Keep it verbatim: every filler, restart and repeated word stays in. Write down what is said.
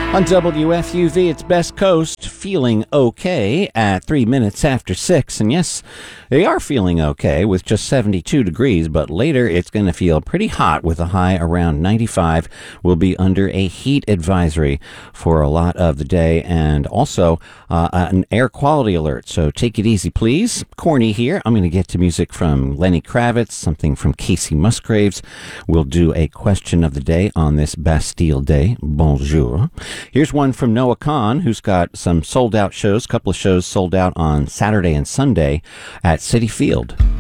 On W F U V, it's Best Coast, feeling okay at three minutes after six. And yes, they are feeling okay with just seventy-two degrees, but later it's going to feel pretty hot with a high around ninety-five. We'll be under a heat advisory for a lot of the day, and also uh, an air quality alert. So take it easy, please. Corny here. I'm going to get to music from Lenny Kravitz, something from Casey Musgraves. We'll do a question of the day on this Bastille Day. Bonjour. Here's one from Noah Kahn, who's got some sold-out shows, a couple of shows sold out on Saturday and Sunday at Citi Field.